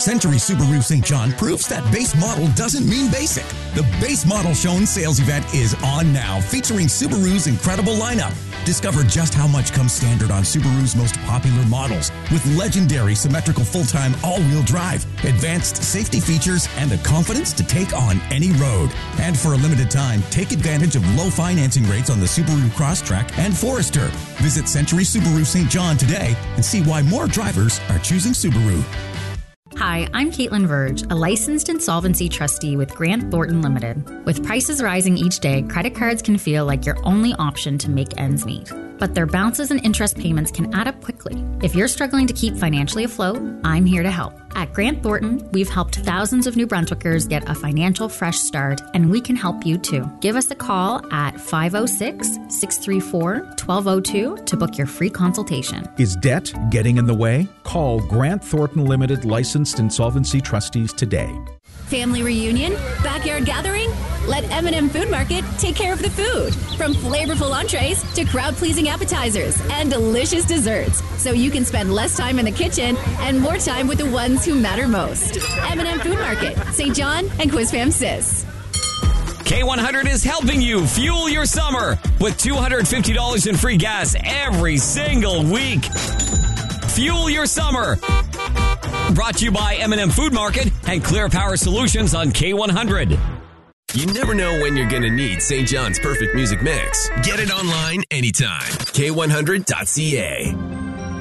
Century Subaru St. John proves that base model doesn't mean basic. The Base Model Show and Sales event is on now, featuring Subaru's incredible lineup. Discover just how much comes standard on Subaru's most popular models, with legendary symmetrical full-time all-wheel drive, advanced safety features, and the confidence to take on any road. And for a limited time, take advantage of low financing rates on the Subaru Crosstrek and Forester. Visit Century Subaru St. John today and see why more drivers are choosing Subaru. Hi, I'm Caitlin Verge, a licensed insolvency trustee with Grant Thornton Limited. With prices rising each day, credit cards can feel like your only option to make ends meet. But their bounces and interest payments can add up quickly. If you're struggling to keep financially afloat, I'm here to help. At Grant Thornton, we've helped thousands of New Brunswickers get a financial fresh start, and we can help you too. Give us a call at 506-634-1202 to book your free consultation. Is debt getting in the way? Call Grant Thornton Limited licensed insolvency trustees today. Family reunion? Backyard gathering? Let M&M Food Market take care of the food. From flavorful entrees to crowd-pleasing appetizers and delicious desserts. So you can spend less time in the kitchen and more time with the ones who matter most. M&M Food Market, St. John and Quizfam Sis. K100 is helping you fuel your summer with $250 in free gas every single week. Fuel your summer. Brought to you by M&M Food Market and Clear Power Solutions on K100. You never know when you're going to need St. John's perfect music mix. Get it online anytime. K100.ca.